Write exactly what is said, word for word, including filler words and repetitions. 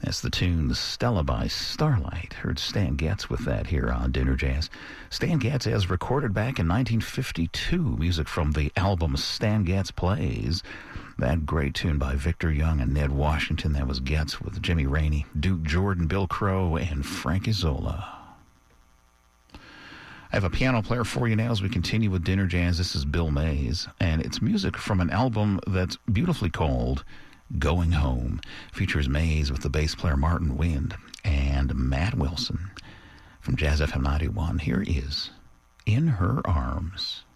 That's the tune Stella by Starlight. Heard Stan Getz with that here on Dinner Jazz. Stan Getz as recorded back in nineteen fifty-two. Music from the album Stan Getz Plays. That great tune by Victor Young and Ned Washington. That was Getz with Jimmy Rainey, Duke Jordan, Bill Crow, and Frank Isola. I have a piano player for you now as we continue with Dinner Jazz. This is Bill Mays, and it's music from an album that's beautifully called Going Home. Features Mays with the bass player Martin Wind and Matt Wilson from Jazz F M ninety-one. Here is In Her Arms.